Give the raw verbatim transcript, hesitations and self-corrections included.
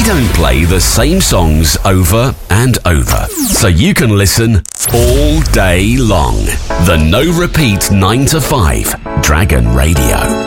don't play the same songs over and over, so you can listen all day long. The No Repeat nine to five Dragon Radio.